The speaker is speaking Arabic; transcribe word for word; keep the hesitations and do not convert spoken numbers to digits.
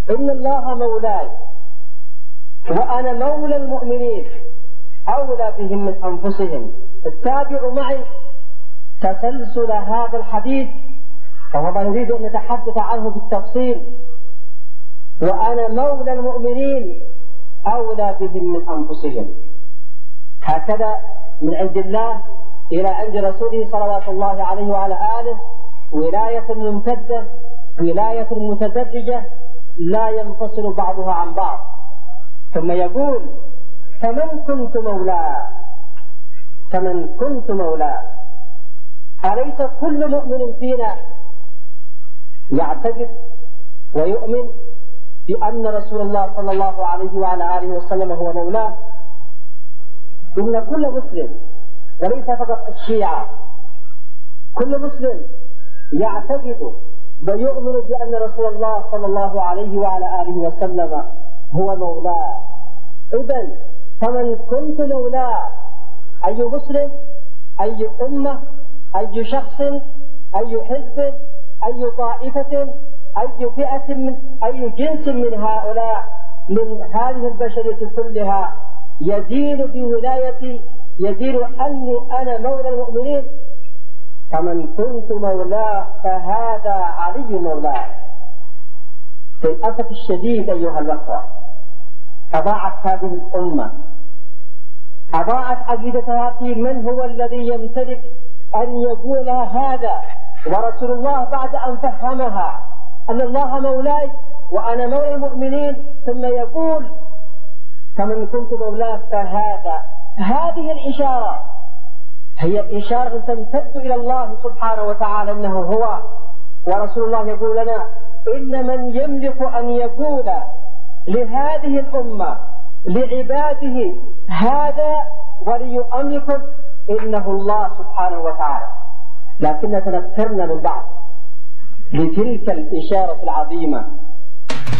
إن الله مولاي وأنا مولى المؤمنين أولى بهم من أنفسهم. اتابعوا معي تسلسل هذا الحديث وهو ما نريد أن نتحدث عنه بالتفصيل. وأنا مولى المؤمنين أولى بهم من أنفسهم. هكذا من عند الله إلى عند رسوله صلوات الله عليه وعلى آله ولاية ممتدة، ولاية متدرجة لا ينفصل بعضها عن بعض. ثم يقول فمن كنت مولاه، فمن كنت مولاه. أليس كل مؤمن فينا يعتقد ويؤمن بأن رسول الله صلى الله عليه وعلى آله وسلم هو مولاه؟ إن كل مسلم وليس فقط الشيعة، كل مسلم يعتقد ويؤمن بأن رسول الله صلى الله عليه وعلى آله وسلم هو مولاه. إذن فمن كنت مولاه، أي مسلم، أي أمة، أي شخص، أي حزب، أي طائفة، أي فئة من أي جنس من هؤلاء من هذه البشرية كلها يدين بولايتي، يدين أني أنا مولى المؤمنين، فمن كنت مولاه فهذا علي مولاه. للأسف الشديد أيها الأخوة أضاعت هذه الأمة، أضاعت عقيدتها في من هو الذي يمتلك أن يقول هذا، ورسول الله بعد أن فهمها أن الله مولاي وأنا مولى المؤمنين ثم يقول فمن كنت مولاه فهذا. هذه الإشارة هي إشارة تمتد إلى الله سبحانه وتعالى أنه هو، ورسول الله يقول لنا إن من يملك أن يقول لهذه الأمة لعباده هذا ولي أمركم إنه الله سبحانه وتعالى. لكن تذكرنا من بعض لتلك الإشارة العظيمة